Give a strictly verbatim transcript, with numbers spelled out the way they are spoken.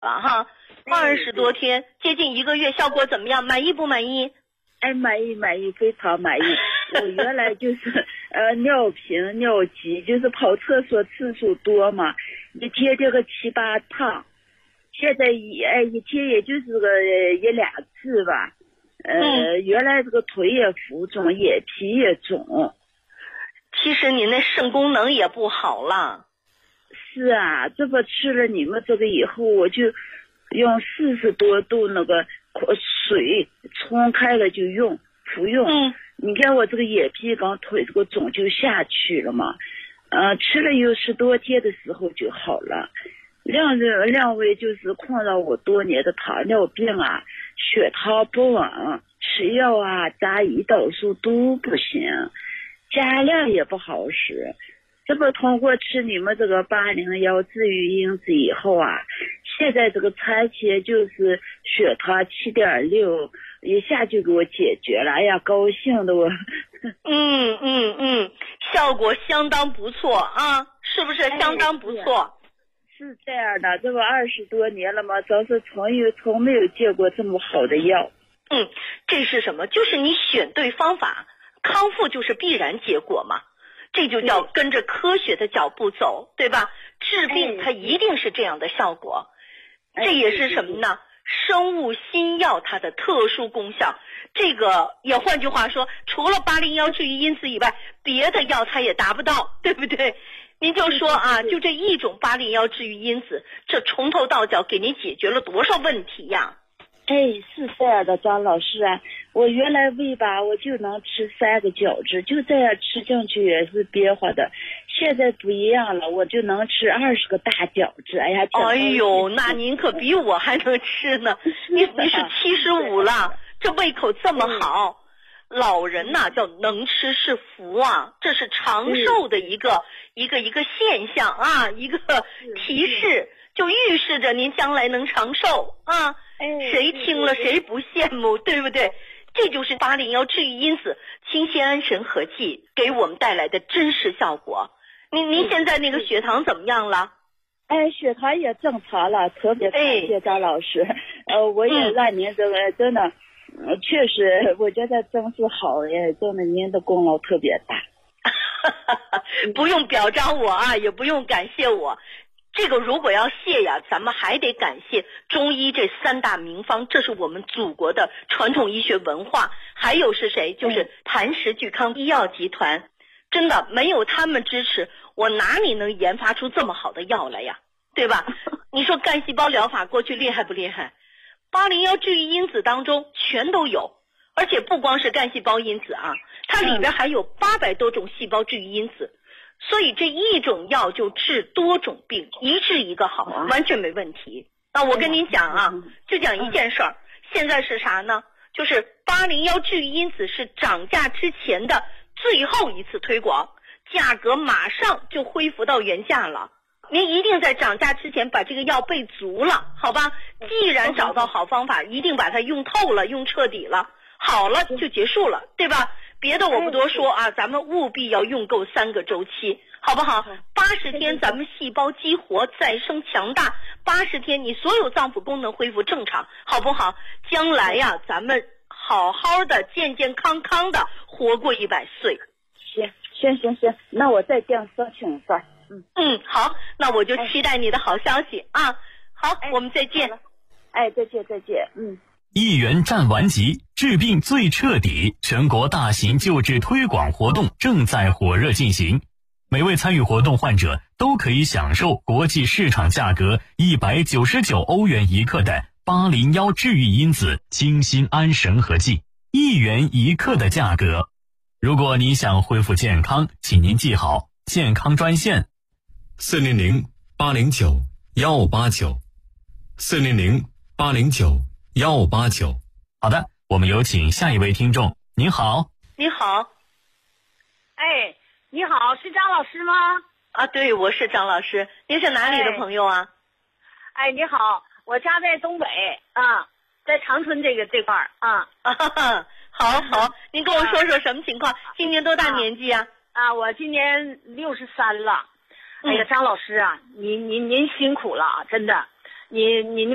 了哈，二十多天，接近一个月，效果怎么样？满意不满意？ 哎，满意满意，非常满意。我原来就是呃尿频尿急，就是跑厕所次数多嘛，一天这个七八趟，现在一哎一天也就是个一两次吧。呃、嗯，原来这个腿也浮肿，眼皮也肿。 其实你那肾功能也不好了。 是啊，这不吃了你们这个以后，我就用四十多度那个水冲开了就用服用。嗯，你看我这个眼皮刚腿这个肿就下去了嘛，呃，吃了有十多天的时候就好了。两人两位就是困扰我多年的糖尿病啊，血糖不稳，吃药啊加胰岛素都不行，加量也不好使。这不通过吃你们这个八零幺治愈因子以后啊，现在这个餐前就是血糖七点六，一下就给我解决了，哎呀，高兴的我。 嗯嗯嗯，效果相当不错啊，是不是相当不错？ 哎，是, 是这样的，这不二十多年了嘛，早是从有从没有见过这么好的药。 嗯，这是什么？就是你选对方法，康复就是必然结果嘛。这就叫跟着科学的脚步走，对吧？治病它一定是这样的效果。这也是什么呢？生物新药它的特殊功效。这个也换句话说，除了八零幺治愈因子以外，别的药它也达不到，对不对？您就说啊，就这一种八零幺治愈因子，这从头到脚给您解决了多少问题呀？ 哎，是这样的，张老师啊，我原来胃吧，我就能吃三个饺子，就这样吃进去也是憋坏的。现在不一样了，我就能吃二十个大饺子。哎呀， 哎呦，那您可比我还能吃呢。你你是七十五了，这胃口这么好。老人呐、啊、叫能吃是福啊，这是长寿的一个一个一个现象啊，一个提示，就预示着您将来能长寿啊。谁听了谁不羡慕，对不对？这就是八零幺治愈因子清心安神和剂给我们带来的真实效果。您您现在那个血糖怎么样了？ 哎，血糖也正常了，特别感谢张老师。哎、呃，我也让您这个、嗯、真的，呃，确实我觉得真是好耶，真的您的功劳特别大。 不用表彰我啊，也不用感谢我。这个如果要谢呀，咱们还得感谢中医这三大名方，这是我们祖国的传统医学文化。还有是谁？就是谭氏聚康医药集团。真的没有他们支持，我哪里能研发出这么好的药来呀？对吧？你说干细胞疗法过去厉害不厉害？八零幺治愈因子当中全都有，而且不光是干细胞因子啊，它里边还有八百多种细胞治愈因子。所以这一种药就治多种病，一治一个好，完全没问题。那我跟您讲啊，就讲一件事儿，现在是啥呢？就是八零幺治愈因子是涨价之前的最后一次推广，价格马上就恢复到原价了。您一定在涨价之前把这个药备足了，好吧？既然找到好方法，一定把它用透了，用彻底了，好了就结束了，对吧？别的我不多说啊，咱们务必要用够三个周期，好不好？八十天咱们细胞激活再生强大，八十天你所有脏腑功能恢复正常，好不好？将来呀、啊，咱们好好的健健康康的活过一百岁。 行行行行，那我再这样说请说。嗯嗯，好，那我就期待你的好消息啊。好，我们再见。 哎，再见再见。嗯。 一元战完集，治病最彻底，全国大型救治推广活动正在火热进行。每位参与活动患者都可以享受国际市场价格一百九十九欧元一克的八零幺治愈因子清心安神和剂，一元一克的价格。如果你想恢复健康，请您记好健康专线四零零八零九幺八九四零零八零九幺八九。 好的，我们有请下一位听众。您好。 你好。 哎，你好，是张老师吗？ 啊，对，我是张老师。您是哪里的朋友啊？ 哎，哎你好，我家在东北啊，在长春这个这块儿啊。 啊哈哈，好好，您跟我说说什么情况？今年多大年纪啊？ 啊，我今年六十三了。哎呀，张老师啊，您您您辛苦了啊，真的，您您。